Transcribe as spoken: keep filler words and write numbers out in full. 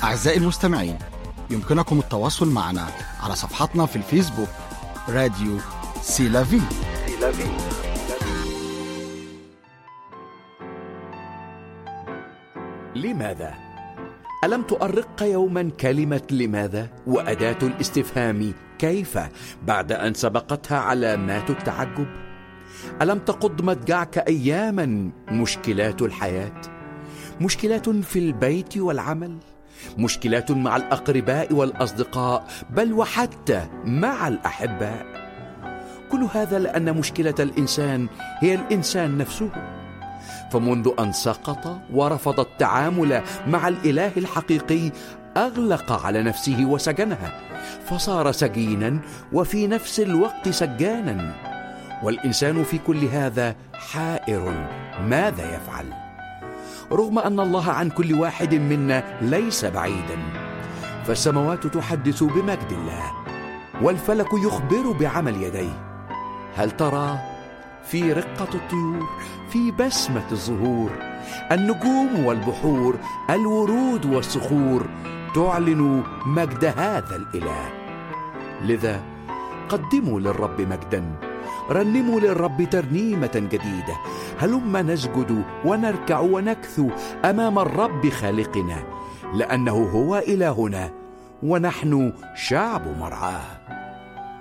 أعزائي المستمعين، يمكنكم التواصل معنا على صفحتنا في الفيسبوك راديو سيلافي. لماذا؟ ألم تؤرق يوما كلمة لماذا وأداة الاستفهام كيف بعد أن سبقتها علامات التعجب؟ ألم تقض مضجعك أياما مشكلات الحياة؟ مشكلات في البيت والعمل، مشكلات مع الأقرباء والأصدقاء، بل وحتى مع الأحباء. كل هذا لأن مشكلة الإنسان هي الإنسان نفسه، فمنذ أن سقط ورفض التعامل مع الإله الحقيقي أغلق على نفسه وسجنها، فصار سجينا وفي نفس الوقت سجانا. والإنسان في كل هذا حائر ماذا يفعل، رغم أن الله عن كل واحد منا ليس بعيدا. فالسماوات تحدث بمجد الله والفلك يخبر بعمل يديه. هل ترى في رقة الطيور، في بسمة الزهور، النجوم والبحور، الورود والصخور تعلن مجد هذا الإله. لذا قدموا للرب مجدا، رنموا للرب ترنيمة جديدة. هلما نسجد ونركع ونكثو أمام الرب خالقنا، لأنه هو إلهنا ونحن شعب مرعاه.